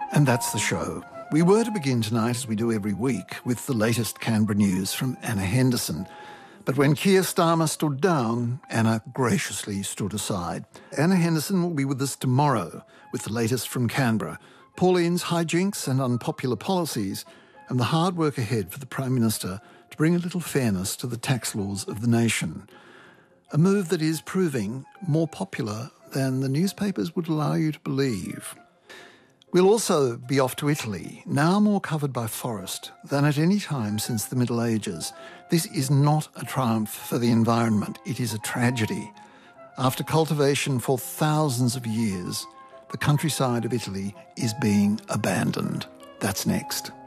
And that's the show. We were to begin tonight, as we do every week, with the latest Canberra news from Anna Henderson. But when Keir Starmer stood down, Anna graciously stood aside. Anna Henderson will be with us tomorrow with the latest from Canberra, Pauline's hijinks and unpopular policies, and the hard work ahead for the Prime Minister to bring a little fairness to the tax laws of the nation. A move that is proving more popular than the newspapers would allow you to believe. We'll also be off to Italy, now more covered by forest than at any time since the Middle Ages. This is not a triumph for the environment, it is a tragedy. After cultivation for thousands of years, the countryside of Italy is being abandoned. That's next.